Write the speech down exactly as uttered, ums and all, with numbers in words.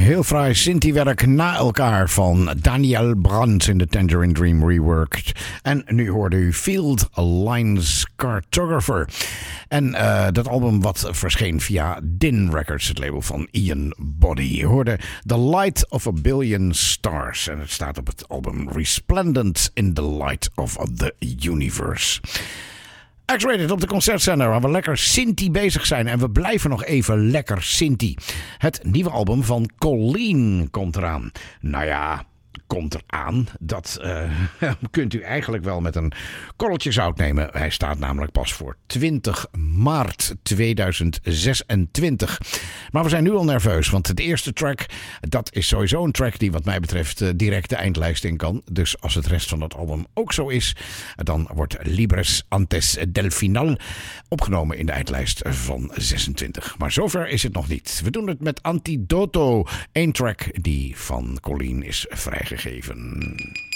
heel fraai Sinti-werk na elkaar van Daniel Brandt in de Tangerine Dream Reworked. En nu hoorde u Field Lines Cartographer. En uh, dat album wat verscheen via Din Records, het label van Ian Body. Je hoorde The Light of a Billion Stars. En het staat op het album Resplendent in the Light of the Universe. X-Rated op de concertzender waar we lekker Sinti bezig zijn. En we blijven nog even lekker Sinti. Het nieuwe album van Colleen komt eraan. Nou ja, komt eraan. Dat uh, kunt u eigenlijk wel met een korreltje zout nemen. Hij staat namelijk pas voor twintig maart tweeduizend zesentwintig. Maar we zijn nu al nerveus, want de eerste track, dat is sowieso een track die wat mij betreft uh, direct de eindlijst in kan. Dus als het rest van het album ook zo is, dan wordt Libres Antes del Final opgenomen in de eindlijst van zesentwintig. Maar zover is het nog niet. We doen het met Antidoto, één track die van Colleen is vrijgegeven.